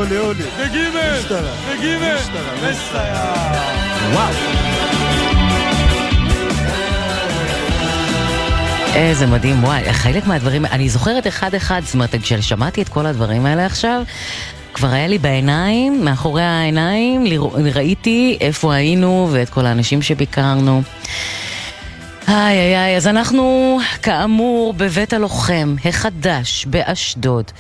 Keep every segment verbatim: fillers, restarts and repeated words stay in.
אולי, אולי. בגימל, בגימל, מסייע. וואו. איזה מדהים, וואי, חלק מהדברים, אני זוכרת אחד אחד, זאת אומרת, כששמעתי את כל הדברים האלה עכשיו, כבר היה לי בעיניים, מאחורי העיניים, ראיתי איפה היינו ואת כל האנשים שביקרנו. היי היי היי, אז אנחנו כאמור בבית הלוחם החדש באשדוד,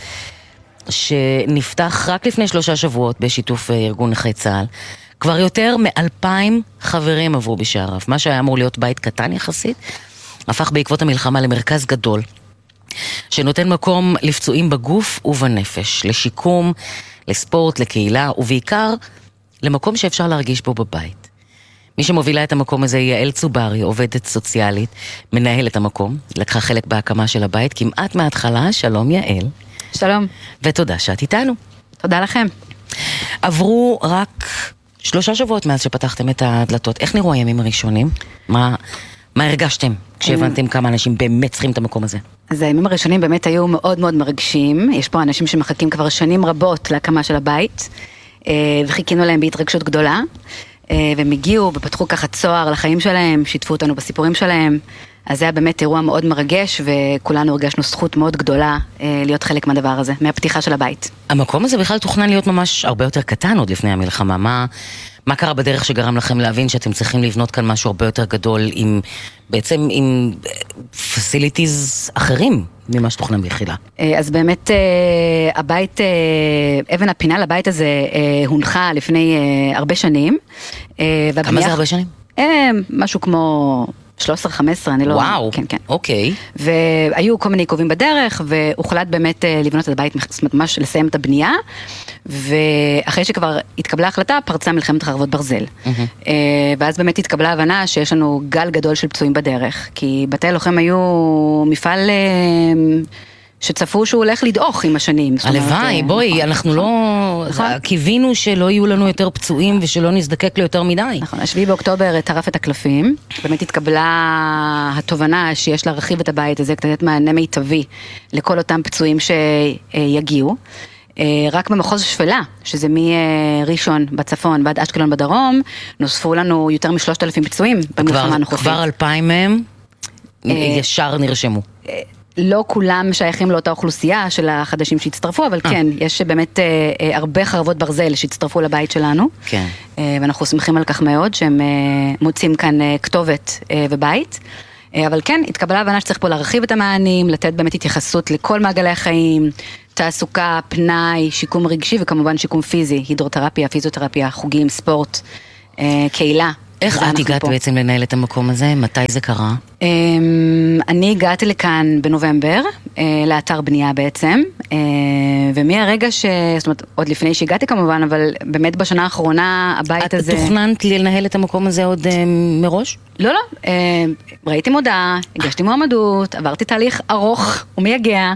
שנפתח רק לפני שלושה שבועות בשיתוף ארגון נכי צה"ל. כבר יותר מאלפיים חברים עברו בשעריו, מה שהיה אמור להיות בית קטן יחסית, הפך בעקבות המלחמה למרכז גדול, שנותן מקום לפצועים בגוף ובנפש, לשיקום, לספורט, לקהילה, ובעיקר למקום שאפשר להרגיש בו בבית. מי שמובילה את המקום הזה היא יעל צוברי, עובדת סוציאלית, מנהלת המקום, לקחה חלק בהקמה של הבית כמעט מההתחלה. שלום יעל. שלום. ותודה שאת איתנו. תודה לכם. עברו רק שלושה שבועות מאז שפתחתם את הדלתות. איך נראו הימים הראשונים? מה... מה הרגשתם כשהבנתם כמה אנשים באמת צריכים את המקום הזה? אז הימים הראשונים באמת היו מאוד מאוד מרגשים. יש פה אנשים שמחכים כבר שנים רבות להקמה של הבית, וחיכינו להם בהתרגשות גדולה, והם הגיעו ופתחו ככה צוהר לחיים שלהם, שיתפו אותנו בסיפורים שלהם. אז זה היה באמת אירוע מאוד מרגש, וכולנו הרגשנו זכות מאוד גדולה להיות חלק מהדבר הזה, מהפתיחה של הבית. המקום הזה בכלל תוכנן להיות ממש הרבה יותר קטן עוד לפני המלחמה. מה... מה קרה בדרך שגרם לכם להבין שאתם צריכים לבנות כאן משהו הרבה יותר גדול עם, בעצם עם פסיליטיז אחרים ממה שתוכנן בתחילה? אז באמת הבית, אבן הפינה לבית הזה הונחה לפני הרבה שנים. כמה זה הרבה שנים? משהו כמו שלוש עשרה חמש עשרה, אני לא... וואו, כן, כן. אוקיי. והיו כל מיני עיכובים בדרך, והוחלט באמת לבנות את הבית, ממש לסיים את הבנייה, ואחרי שכבר התקבלה החלטה, פרצה מלחמת חרבות ברזל. ואז באמת התקבלה הבנה שיש לנו גל גדול של פצועים בדרך, כי בתי הלוחם היו מפעל שצפו שהוא הולך לדעוך עם השנים. הלוואי, בואי, אנחנו לא... קיווינו שלא יהיו לנו יותר פצועים ושלא נזדקק ליותר מדי. נכון, השביעי באוקטובר טרף את הקלפים, באמת התקבלה התובנה שיש להרחיב את הבית הזה, כדי לתת מענה מיטבי לכל אותם פצועים שיגיעו. רק במחוז שפלה, שזה מראשון בצפון ועד אשקלון בדרום, נוספו לנו יותר משלושת אלפים פצועים במלחמה הנוכחית. כבר אלפיים מהם ישר נרשמו. לא כולם שייכים לאותה אוכלוסייה של החדשים שהצטרפו, אבל כן, יש באמת הרבה חרבות ברזל שהצטרפו לבית שלנו, כן. ואנחנו שמחים על כך מאוד, שהם מוצאים כאן כתובת ובית. אבל כן, התקבלה הבנה שצריך פה להרחיב את המענים, לתת באמת התייחסות לכל מעגלי החיים, תעסוקה, פנאי, שיקום רגשי, וכמובן שיקום פיזי, הידרותרפיה, פיזיותרפיה, חוגים, ספורט, קהילה. איך את הגעת בעצם לנהל את המקום הזה? מתי זה קרה? אני הגעתי לכאן בנובמבר, לאתר בנייה בעצם, ומהרגע ש... זאת אומרת, עוד לפני שהגעתי כמובן, אבל באמת בשנה האחרונה הבית הזה... את תוכננת לנהל את המקום הזה עוד מראש? לא, לא. ראיתי מודעה, הגשתי מועמדות, עברתי תהליך ארוך ומייגע,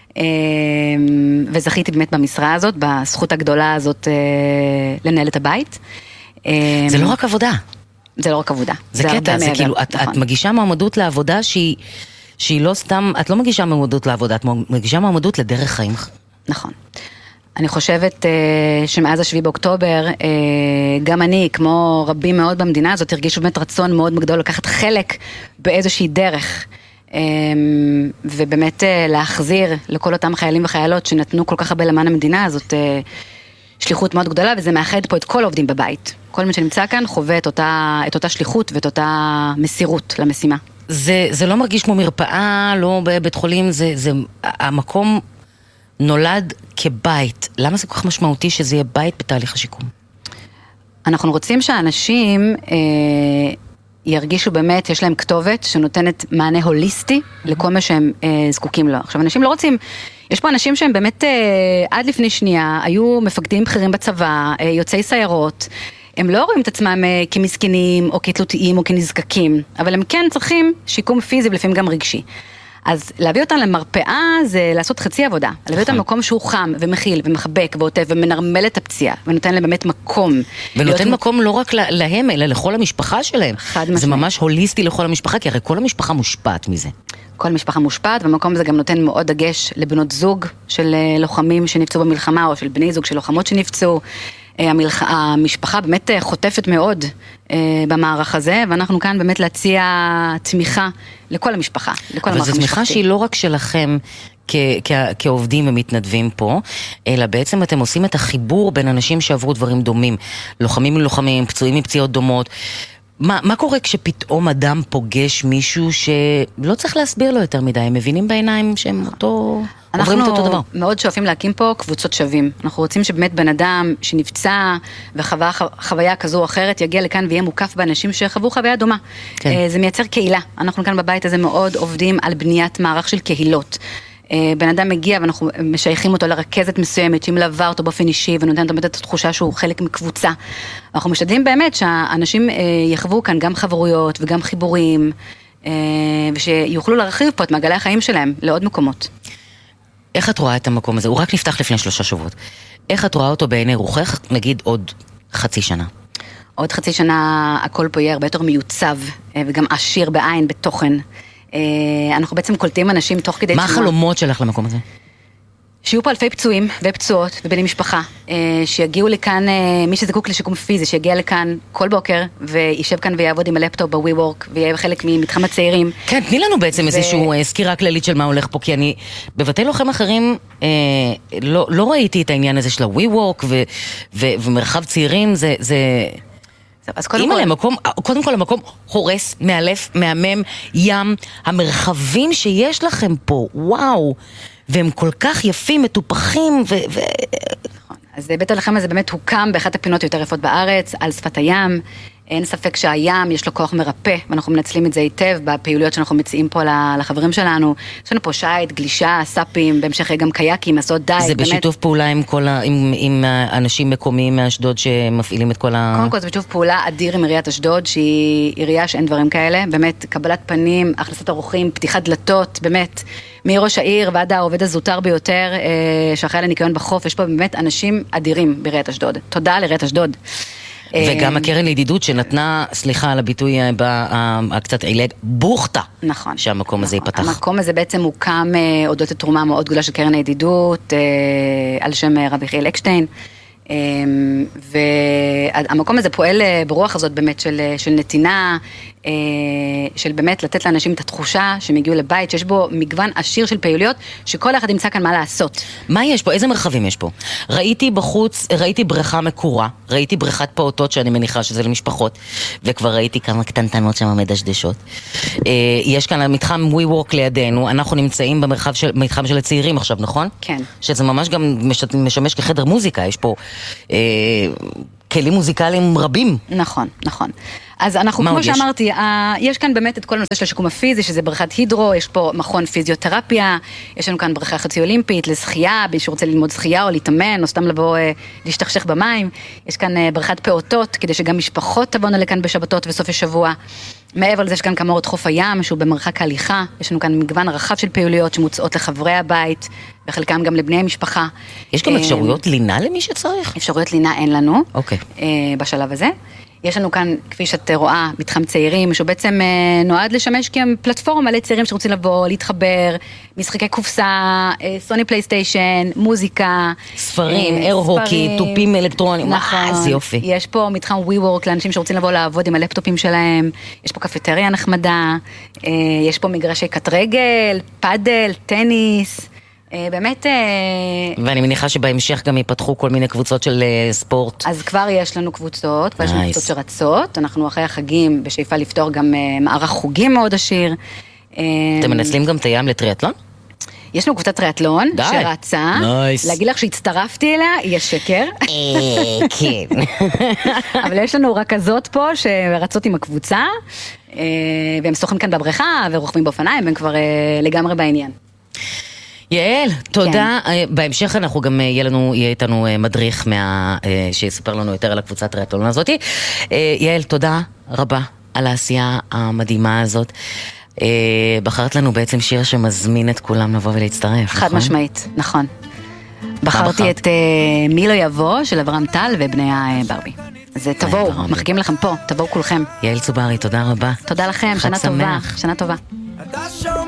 וזכיתי באמת במשרה הזאת, בזכות הגדולה הזאת לנהל את הבית. זה לא רק עבודה. זה לא רק עבודה. זה קטע, זה כאילו, את, את מגישה מועמדות לעבודה שהיא, שהיא לא סתם, את לא מגישה מועמדות לעבודה, את מגישה מועמדות לדרך חיים. נכון. אני חושבת שמאז השביעי באוקטובר, גם אני, כמו רבים מאוד במדינה הזאת, הרגישו באמת רצון מאוד גדול לקחת חלק באיזושהי דרך, ובאמת להחזיר לכל אותם חיילים וחיילות שנתנו כל כך הרבה למען המדינה הזאת, שליחות מאוד גדולה, וזה מאחד פה את כל העובדים בבית. כל מי שנמצא כאן חווה את אותה, את אותה שליחות ואת אותה מסירות למשימה. זה, זה לא מרגיש כמו מרפאה, לא בבית חולים, זה, זה, המקום נולד כבית. למה זה כל כך משמעותי שזה יהיה בית בתהליך השיקום? אנחנו רוצים שאנשים אה, ירגישו באמת, יש להם כתובת שנותנת מענה הוליסטי לכל מה שהם אה, זקוקים לו. עכשיו, אנשים לא רוצים... יש פה אנשים שהם באמת אה, עד לפני שנייה היו מפקדים בכירים בצבא, אה, יוצאי סיירות, הם לא רואים את עצמם אה, כמסכנים או כתלותיים או כנזקקים, אבל הם כן צריכים שיקום פיזי ולפעמים גם רגשי. אז להביא אותם למרפאה זה לעשות חצי עבודה, להביא אותם למקום שהוא חם ומכיל ומחבק ועוטף ומנרמל את הפציעה, ונותן להם באמת מקום. ונותן מקום לא רק להם, אלא לכל המשפחה שלהם. זה ממש הוליסטי לכל המשפחה, כי הרי כל המשפחה מושפעת מזה. כל משפחה מושפעת, והמקום הזה גם נותן מאוד דגש לבנות זוג של לוחמים שנפצעו במלחמה, או של בני זוג של לוחמות שנפצעו. המלח... המשפחה באמת חוטפת מאוד במערך הזה, ואנחנו כאן באמת להציע תמיכה לכל המשפחה, לכל המערך המשפחתי. אבל זו תמיכה שהיא לא רק שלכם כ- כ- כעובדים ומתנדבים פה, אלא בעצם אתם עושים את החיבור בין אנשים שעברו דברים דומים, לוחמים מלוחמים, פצועים מפציעות דומות. מה, מה קורה כשפתאום אדם פוגש מישהו שלא צריך להסביר לו יותר מדי, הם מבינים בעיניים שהם אותו... אנחנו מאוד שואפים להקים פה קבוצות שווים. אנחנו רוצים שבאמת בן אדם שנפצע וחוויה כזו או אחרת יגיע לכאן ויהיה מוקף באנשים שחוו חוויה דומה. כן. זה מייצר קהילה. אנחנו כאן בבית הזה מאוד עובדים על בניית מערך של קהילות. בן אדם מגיע ואנחנו משייכים אותו לרכזת מסוימת שהיא מלווה אותו באופן אישי ונותנת באמת את התחושה שהוא חלק מקבוצה. אנחנו משתדלים באמת שהאנשים יחוו כאן גם חברויות וגם חיבורים ושיוכלו להרחיב פה את מעגלי החיים שלהם לעוד מקומות. איך את רואה את המקום הזה? הוא רק נפתח לפני שלושה שבועות. איך את רואה אותו בעיני רוחך, נגיד עוד חצי שנה? עוד חצי שנה הכל פה יהיה הרבה יותר מיוצב, וגם עשיר בעין, בתוכן. אנחנו בעצם קולטים אנשים תוך כדי... מה החלומות שלך למקום הזה? שיהיו פה אלפי פצועים ופצועות ובני משפחה, שיגיעו לכאן, מי שזקוק לשיקום פיזי, שיגיע לכאן כל בוקר, וישב כאן ויעבוד עם הלפטופ בווי וורק, ויהיה חלק ממתחם הצעירים. כן, תני לנו בעצם איזשהו סקירה כללית של מה הולך פה, כי אני בבתי לוחם אחרים לא ראיתי את העניין הזה של הווי וורק ומרחב צעירים, זה... אז קודם כל... למקום, קודם כל המקום הורס, מאלף, מהמם, ים, המרחבים שיש לכם פה, וואו, והם כל כך יפים, מטופחים, ו... ו... אז בית הלחם הזה באמת הוקם באחת הפינות יותר יפות בארץ, על שפת הים. אין ספק שהים יש לו כוח מרפא, ואנחנו מנצלים את זה היטב בפעילויות שאנחנו מציעים פה לחברים שלנו. יש לנו פה שייט, גלישה, סאפים, בהמשך גם קייקים, מסעות דייג. זה בשיתוף באמת... פעולה עם, כל ה... עם, עם אנשים מקומיים מאשדוד שמפעילים את כל ה... קודם כל זה בשיתוף פעולה אדיר עם עיריית אשדוד, שהיא עירייה שאין דברים כאלה, באמת קבלת פנים, הכנסת אורחים, פתיחת דלתות, באמת מראש העיר ועד העובד הזוטר ביותר, שאחראי לניקיון בחוף, יש פה באמת אנשים אדירים בעיריית אשדוד. תודה לעיריית אשדוד. וגם הקרן לידידות שנתנה, סליחה על הביטוי הקצת עילג, בוכתה. נכון. שהמקום הזה ייפתח. המקום הזה בעצם הוקם הודות לתרומה מאוד גדולה של קרן לידידות, על שם רבי חיל אקשטיין. והמקום הזה פועל ברוח הזאת באמת של, של נתינה, של באמת לתת לאנשים את התחושה שהם הגיעו לבית, שיש בו מגוון עשיר של פעילויות, שכל אחד ימצא כאן מה לעשות. מה יש פה? איזה מרחבים יש פה? ראיתי בחוץ, ראיתי בריכה מקורה, ראיתי בריכת פעוטות שאני מניחה שזה למשפחות, וכבר ראיתי כמה קטנטנות שם מדשדשות. יש כאן מתחם ווי וורק לידינו, אנחנו נמצאים במרחב של, מתחם של הצעירים עכשיו, נכון? כן. שזה ממש גם משמש כחדר מוזיקה, יש פה אה, כלים מוזיקליים רבים. נכון, נכון. אז אנחנו, כמו שאמרתי, יש? יש כאן באמת את כל הנושא של השיקום הפיזי, שזה בריכת הידרו, יש פה מכון פיזיותרפיה, יש לנו כאן בריכה חצי אולימפית, לשחייה, מי שרוצה ללמוד שחייה או להתאמן, או סתם לבוא אה, להשתכשך במים, יש כאן אה, בריכת פעוטות, כדי שגם משפחות תבואנה לכאן בשבתות וסופי שבוע. מעבר לזה יש כאן כמורת חוף הים, שהוא במרחק ההליכה, יש לנו כאן מגוון רחב של פעילויות שמוצאות לחברי הבית, וחלקם גם לבני המשפחה. יש גם אפשרויות לינה למי שצריך? אפשרויות לינה אין לנו, אוקיי. בשלב הזה. יש לנו כאן, כפי שאת רואה, מתחם צעירים, שהוא בעצם נועד לשמש כפלטפורמה לצעירים שרוצים לבוא, להתחבר, משחקי קופסה, סוני פלייסטיישן, מוזיקה, ספרים, אר הוקי, טופים אלקטרונים, נכון, זה יופי. יש פה מתחם ווי וורק לאנשים שרוצים לבוא לעבוד עם הלפטופים שלהם, יש פה קפטריה נחמדה, יש פה מגרשי קט רגל, פאדל, טניס, באמת... ואני מניחה שבהמשך גם ייפתחו כל מיני קבוצות של ספורט. אז כבר יש לנו קבוצות, כבר יש לנו קבוצות שרצות, אנחנו אחרי החגים בשאיפה לפתור גם מערך חוגים מאוד עשיר. אתם מנצלים גם את הים לטריאטלון? יש לנו קבוצת טריאטלון שרצה, להגיד לך שהצטרפתי אליה, יהיה שקר. כן. אבל יש לנו רכזות פה שרצות עם הקבוצה, והם שוחים כאן בבריכה ורוכבים באופניים, והם כבר לגמרי בעניין. יעל, תודה. בהמשך אנחנו גם, יהיה לנו, יהיה איתנו מדריך שיספר לנו יותר על הקבוצת טריאטלון הזאת. יעל, תודה רבה על העשייה המדהימה הזאת. בחרת לנו בעצם שיר שמזמין את כולם לבוא ולהצטרף, חד נכון? משמעית, נכון. בחרתי בחרת? את uh, מי לא יבוא של אברהם טל ובני הברבי. אז תבואו, ברבי. מחכים לכם פה, תבואו כולכם. יעל צוברי, תודה רבה. תודה לכם, חג שנה טובה, שמח. שנה טובה.